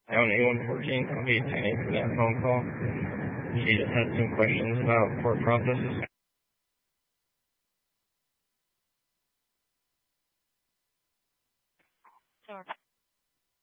Pound 8114, I'll be attending for that phone call. She just had some questions about court processes. Sure.